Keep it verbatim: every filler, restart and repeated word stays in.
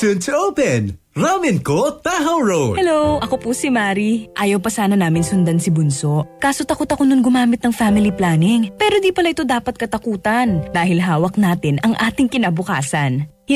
Soon to open! Ramen ko, Tahoe Road! Hello, ako po si Mari. Ayaw pa sana namin sundan si Bunso. Kaso takot ako nun gumamit ng family planning. Pero di pala ito dapat katakutan dahil hawak natin ang ating kinabukasan.